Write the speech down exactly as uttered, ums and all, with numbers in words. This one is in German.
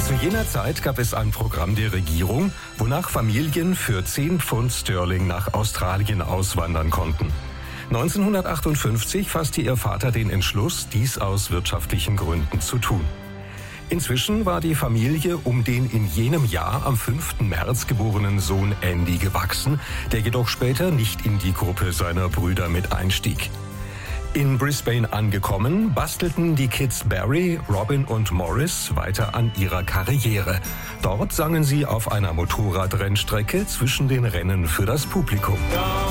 Zu jener Zeit gab es ein Programm der Regierung, wonach Familien für zehn Pfund Sterling nach Australien auswandern konnten. neunzehnhundertachtundfünfzig fasste ihr Vater den Entschluss, dies aus wirtschaftlichen Gründen zu tun. Inzwischen war die Familie um den in jenem Jahr am fünften März geborenen Sohn Andy gewachsen, der jedoch später nicht in die Gruppe seiner Brüder mit einstieg. In Brisbane angekommen, bastelten die Kids Barry, Robin und Morris weiter an ihrer Karriere. Dort sangen sie auf einer Motorradrennstrecke zwischen den Rennen für das Publikum.